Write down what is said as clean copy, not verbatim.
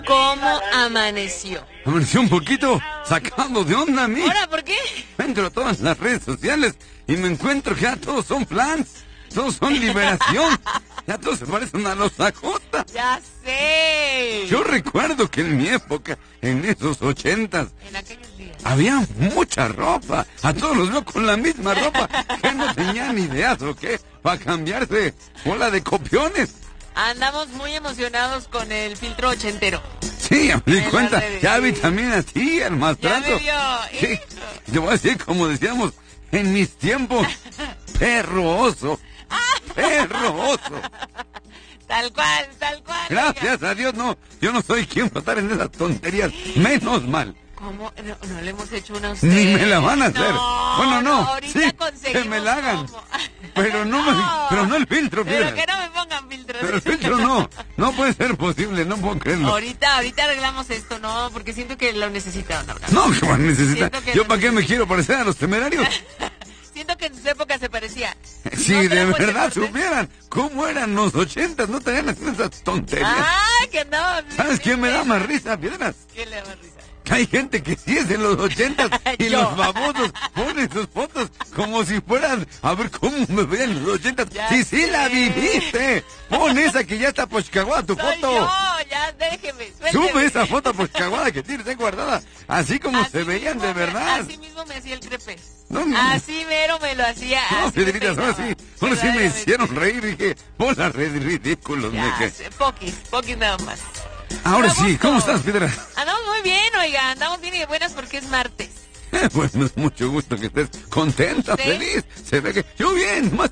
¿Cómo amaneció? Amaneció un poquito sacado de onda a mí. ¿Ahora por qué? Entro a todas las redes sociales y me encuentro que ya todos son plans, todos son liberación, ya todos se parecen a los Dakota. Ya sé. Yo recuerdo que en mi época, en esos 80s, En aquellos días. había mucha ropa. A todos los veo con la misma ropa. Que no tenían ideas o qué, para cambiarse bola de copiones. Andamos muy emocionados con el filtro ochentero. Sí, ya me di En cuenta. las redes, Ya vi sí. también a ti, al Ya mastrazo. me vio. Sí, Hijo. yo voy a decir como decíamos en mis tiempos, perro oso. Perro oso. Tal cual, tal cual. Gracias a Dios, no. Yo no soy quien tratar en esas tonterías. Menos mal. ¿Cómo? No le hemos hecho una a usted. Ni me la van a hacer. No, Bueno, no. ahorita Sí, conseguimos que me la hagan. cómo. Pero no, pero no el filtro, Pero Piedra. que no me pongan filtros. Pero el filtro no. No puede ser posible, no puedo creerlo. Ahorita arreglamos esto, no, porque siento que lo necesitaban ahora. No, que van a necesitar. Siento que ¿Yo lo para qué me quiero parecer a los temerarios? Siento que en su época se parecía. Si ¿No de tenemos ese verdad corte? supieran cómo eran los 80, no estarían haciendo esas tonterías. ¡Ay, que andaban! ¿Sabes quién me da más risa, Piedras? ¿Quién le da más risa? Hay gente que sí es de los 80 y Yo. los babosos ponen sus fotos como si fueran a ver cómo me veían en los 80. Ya Sí, sí sé. la viviste. Pon esa que ya está pochcaguada tu Soy foto. yo, ya déjeme, suélteme. Sube esa foto pochcaguada que tienes ahí guardada. Así como se veían mismo de verdad. Así mismo me hacía el crepe. No, no. Así mero me lo hacía. No, así me Pedritas, ahora sí peinaba. me hicieron reír. Dije, hola, ridículos, Ya me sé, poquis nada más. Ahora Da sí, gusto. ¿cómo estás, Piedra? Andamos muy bien, oiga, andamos bien y de buenas porque es martes. Pues me da mucho gusto que estés contenta, ¿Sí? feliz. Se ve que yo bien, más